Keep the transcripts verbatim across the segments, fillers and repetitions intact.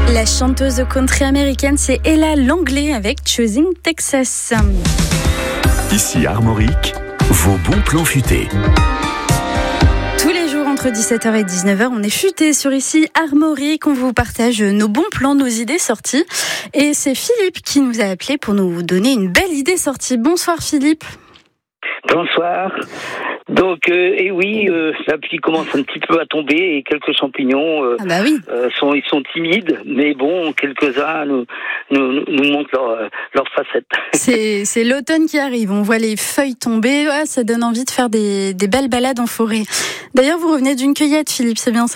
La chanteuse de country américaine, c'est Ella Langley avec Choosing Texas. Ici Armorique, vos bons plans futés. Tous les jours entre dix-sept heures et dix-neuf heures, on est futé sur Ici Armorique. On vous partage nos bons plans, nos idées sorties. Et c'est Philippe qui nous a appelé pour nous donner une belle idée sortie. Bonsoir Philippe. Bonsoir. Donc, euh, et oui, euh, la pluie commence un petit peu à tomber et quelques champignons euh, ah bah oui. euh, sont, ils sont timides, mais bon, quelques-uns nous, nous, nous montrent leur, leur facette. C'est, c'est l'automne qui arrive, on voit les feuilles tomber, ouais, ça donne envie de faire des, des belles balades en forêt. D'ailleurs, vous revenez d'une cueillette, Philippe, c'est bien ça ?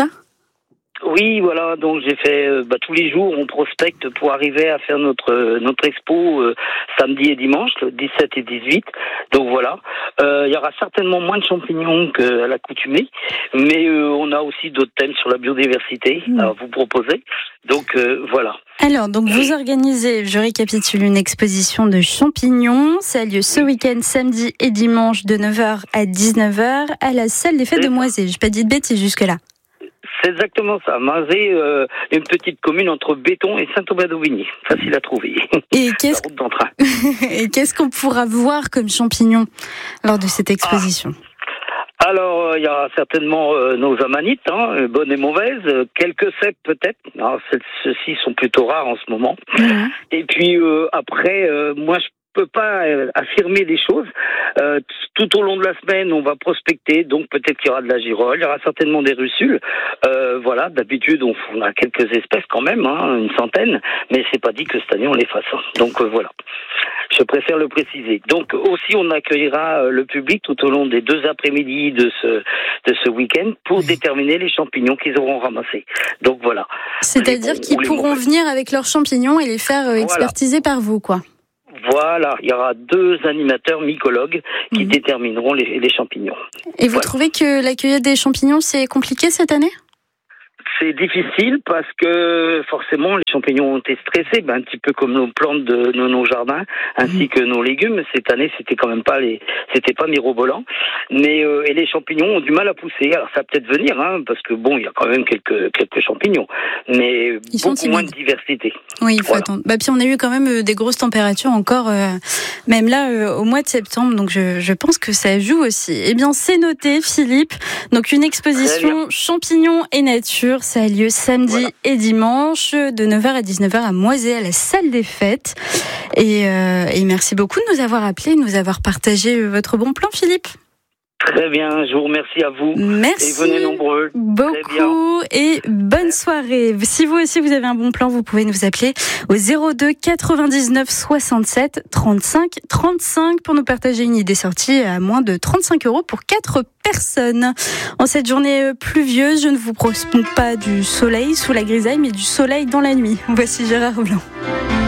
Oui, voilà, donc j'ai fait euh, bah, tous les jours, on prospecte pour arriver à faire notre euh, notre expo euh, samedi et dimanche, le dix-sept et dix-huit. Donc voilà, il euh, y aura certainement moins de champignons qu'à l'accoutumée, mais euh, on a aussi d'autres thèmes sur la biodiversité mmh. à vous proposer. Donc euh, voilà. Alors, donc vous organisez, je récapitule, une exposition de champignons. Ça a lieu ce week-end, samedi et dimanche, de neuf heures à dix-neuf heures, à la salle des fêtes de Moisé. J'ai pas dit de bêtises jusque-là. C'est exactement ça. Mazé, euh, une petite commune entre Béton et Saint-Aubin-d'Aubigny. Facile à trouver. Et qu'est-ce... La route d'entrain. Et qu'est-ce qu'on pourra voir comme champignons lors de cette exposition ? ah. Alors, il euh, y aura certainement euh, nos amanites, hein, bonnes et mauvaises, euh, quelques cèpes peut-être. Alors, ceux-ci sont plutôt rares en ce moment. Mmh. Et puis euh, après, euh, moi je peux pas euh, affirmer des choses. Euh, tout au long de la semaine, on va prospecter, donc peut-être qu'il y aura de la girole, il y aura certainement des russules. Euh, voilà, d'habitude, on, on a quelques espèces quand même, hein, une centaine, mais c'est pas dit que cette année on les fasse. Donc euh, voilà, je préfère le préciser. Donc aussi, on accueillera le public tout au long des deux après-midi de ce de ce week-end pour oui. déterminer les champignons qu'ils auront ramassés. Donc voilà. C'est-à-dire qu'ils pourront venir avec leurs champignons et les faire euh, expertiser voilà. par vous, quoi. Voilà, il y aura deux animateurs mycologues qui mmh. détermineront les, les champignons. Et vous voilà. trouvez que la cueillette des champignons, c'est compliqué cette année ? C'est difficile parce que forcément les champignons ont été stressés, ben, un petit peu comme nos plantes de, de nos jardins, ainsi mmh. que nos légumes. Cette année, c'était quand même pas les, c'était pas mirobolant. Mais euh, et les champignons ont du mal à pousser. Alors ça va peut-être venir, hein, parce que bon, il y a quand même quelques quelques champignons, mais Ils beaucoup moins de diversité. Oui, il faut voilà. attendre. Bah puis on a eu quand même euh, des grosses températures encore, euh, même là euh, au mois de septembre. Donc je je pense que ça joue aussi. Eh bien, c'est noté, Philippe. Donc une exposition champignons et nature. Ça a lieu samedi voilà. et dimanche de neuf heures à dix-neuf heures à Moisé, à la salle des fêtes. Et, euh, et merci beaucoup de nous avoir appelés, de nous avoir partagé votre bon plan, Philippe. Très bien, je vous remercie à vous. Merci. Et venez nombreux. Beaucoup et bonne soirée. Si vous aussi vous avez un bon plan, vous pouvez nous appeler au zéro deux quatre-vingt-dix-neuf soixante-sept trente-cinq trente-cinq pour nous partager une idée sortie à moins de trente-cinq euros pour quatre personnes. En cette journée pluvieuse, je ne vous propose pas du soleil sous la grisaille, mais du soleil dans la nuit. Voici Gérard Blanc.